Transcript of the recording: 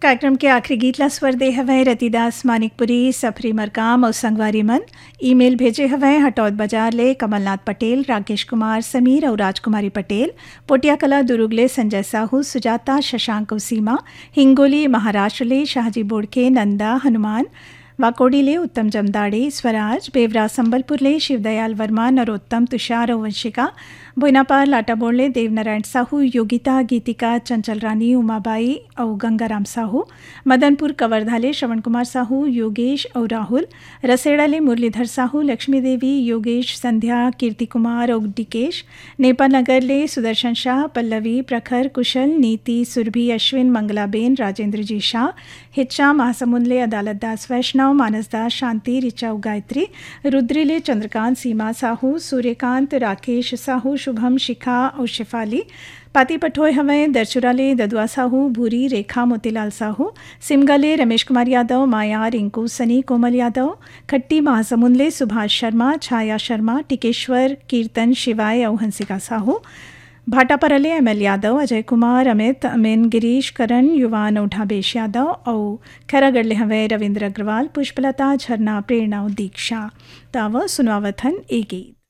कार्यक्रम के आखिरी गीत ला स्वर दे हवैं रतिदास मानिकपुरी, सफरी मरकाम और संगवारी मन। ईमेल भेजे हवैं हटौद बाजार ले कमलनाथ पटेल, राकेश कुमार, समीर और राजकुमारी पटेल। पोटिया कला दुरुगले संजय साहू, सुजाता, शशांक और सीमा। हिंगोली महाराष्ट्र ले शाहजी बोड़के, नंदा, हनुमान। वाकोडी उत्तम जमदाड़े, स्वराज। बेवरा संबलपुर ले शिवदयाल वर्मा, नरोत्तम, तुषार और वंशिका। बोइनापार लाटाबोड़ ले देवनारायण साहू, योगिता, गीतिका, चंचल रानी, उमाबाई और गंगाराम साहू। मदनपुर कवर्धा ले श्रवण कुमार साहू, योगेश और राहुल। रसेड़ा ले मुरलीधर साहू, लक्ष्मी देवी, योगेश, संध्या, कीर्ति कुमार और डिकेश। नेपानगर ले सुदर्शन शाह, पल्लवी, प्रखर, कुशल, नीति, सुरभि, अश्विन, मंगलाबेन, राजेंद्र जी शाह। हिच्चा महासमुंद ले अदालत दास वैष्णव, मानस दास, शांति, ऋचा और गायत्री। रुद्री ले चंद्रकांत, सीमा साहू, सूर्यकांत, राकेश साहू, शुभम, शिखा और शिफाली। पाती पठोय हवैं दरचुरा ले ददुआ साहू, भूरी, रेखा, मोतीलाल साहू। सिमगा ले रमेश कुमार यादव, माया, रिंकू, सनी, कोमल यादव। खट्टी महासमुंद ले सुभाष शर्मा, छाया शर्मा, टिकेश्वर, कीर्तन, शिवाय और हंसिका साहू। भाटापरा ले एमएल यादव, अजय कुमार, अमित, अमीन, गिरीश, करण, युवान और ढाबेश यादव और खैरागढ़ ले हवैं रविंद्र अग्रवाल, पुष्पलता, झरना, प्रेरणा और दीक्षा। ताव सुनवावथन ए गीत।